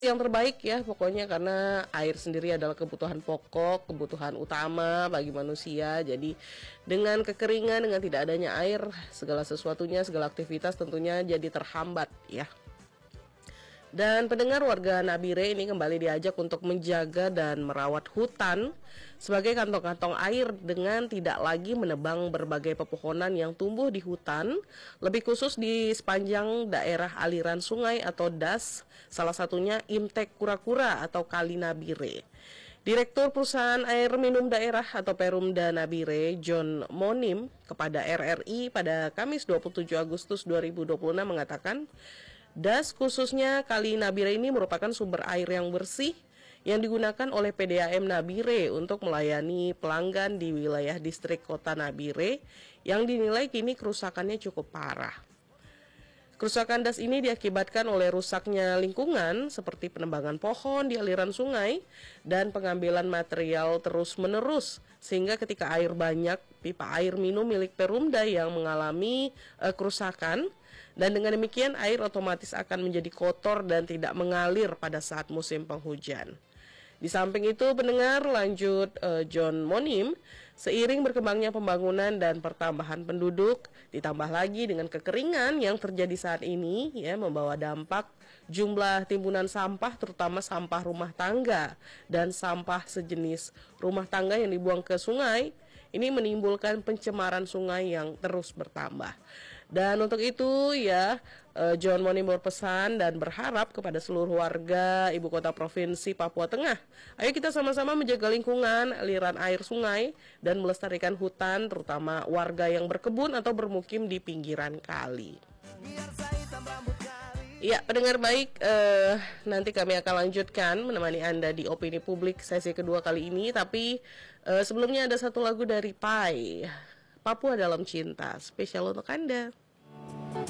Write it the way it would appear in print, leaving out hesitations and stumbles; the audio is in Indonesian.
yang terbaik ya pokoknya, karena air sendiri adalah kebutuhan pokok, kebutuhan utama bagi manusia. Jadi dengan kekeringan, dengan tidak adanya air, segala sesuatunya, segala aktivitas tentunya jadi terhambat ya. Dan pendengar, warga Nabire ini kembali diajak untuk menjaga dan merawat hutan sebagai kantong-kantong air dengan tidak lagi menebang berbagai pepohonan yang tumbuh di hutan, lebih khusus di sepanjang daerah aliran sungai atau das, salah satunya Imtek Kura-Kura atau Kali Nabire. Direktur Perusahaan Air Minum Daerah atau Perumda Nabire, John Monim, kepada RRI pada Kamis 27 Agustus 2026 mengatakan, das khususnya Kali Nabire ini merupakan sumber air yang bersih yang digunakan oleh PDAM Nabire untuk melayani pelanggan di wilayah distrik kota Nabire yang dinilai kini kerusakannya cukup parah. Kerusakan das ini diakibatkan oleh rusaknya lingkungan seperti penebangan pohon di aliran sungai dan pengambilan material terus-menerus, sehingga ketika air banyak, pipa air minum milik Perumda yang mengalami kerusakan, dan dengan demikian air otomatis akan menjadi kotor dan tidak mengalir pada saat musim penghujan. Di samping itu, pendengar, lanjut John Monim, seiring berkembangnya pembangunan dan pertambahan penduduk, ditambah lagi dengan kekeringan yang terjadi saat ini, ya, membawa dampak jumlah timbunan sampah, terutama sampah rumah tangga dan sampah sejenis rumah tangga yang dibuang ke sungai. Ini menimbulkan pencemaran sungai yang terus bertambah. Dan untuk itu ya, John Monim berpesan dan berharap kepada seluruh warga Ibu Kota Provinsi Papua Tengah, ayo kita sama-sama menjaga lingkungan, aliran air sungai, dan melestarikan hutan, terutama warga yang berkebun atau bermukim di pinggiran kali. Ya, pendengar baik, nanti kami akan lanjutkan menemani Anda di Opini Publik sesi kedua kali ini. Tapi sebelumnya ada satu lagu dari Pai, Papua Dalam Cinta, spesial untuk Anda.